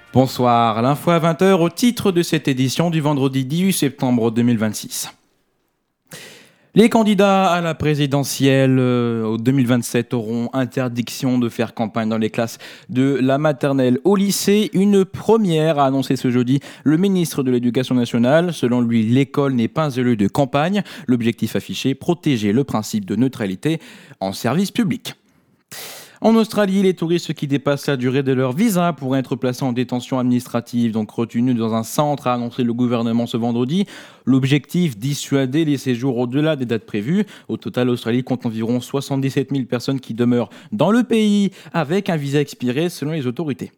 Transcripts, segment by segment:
Bonsoir, l'info à 20h au titre de cette édition du vendredi 18 septembre 2026. Les candidats à la présidentielle au 2027 auront interdiction de faire campagne dans les classes de la maternelle au lycée. Une première a annoncé ce jeudi le ministre de l'Éducation nationale. Selon lui, l'école n'est pas un lieu de campagne. L'objectif affiché, protéger le principe de neutralité en service public. En Australie, les touristes qui dépassent la durée de leur visa pourraient être placés en détention administrative, donc retenus dans un centre, a annoncé le gouvernement ce vendredi. L'objectif, dissuader les séjours au-delà des dates prévues. Au total, l'Australie compte environ 77 000 personnes qui demeurent dans le pays avec un visa expiré selon les autorités.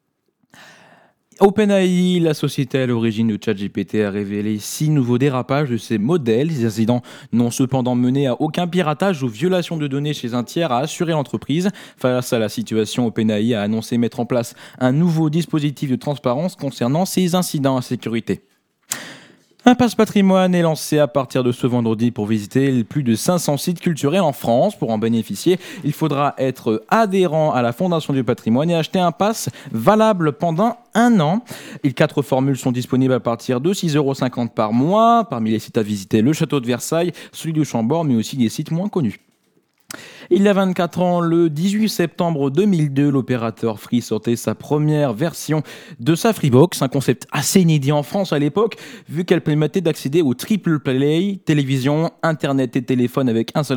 OpenAI, la société à l'origine de ChatGPT, a révélé 6 nouveaux dérapages de ses modèles. Ces incidents n'ont cependant mené à aucun piratage ou violation de données chez un tiers, a assuré l'entreprise. Face à la situation, OpenAI a annoncé mettre en place un nouveau dispositif de transparence concernant ces incidents à sécurité. Un passe patrimoine est lancé à partir de ce vendredi pour visiter plus de 500 sites culturels en France. Pour en bénéficier, il faudra être adhérent à la Fondation du patrimoine et acheter un pass valable pendant un an. Les 4 formules sont disponibles à partir de 6,50 € par mois. Parmi les sites à visiter, le château de Versailles, celui de Chambord, mais aussi des sites moins connus. Il y a 24 ans, le 18 septembre 2002, l'opérateur Free sortait sa première version de sa Freebox, un concept assez inédit en France à l'époque, vu qu'elle permettait d'accéder au triple play, télévision, internet et téléphone avec un seul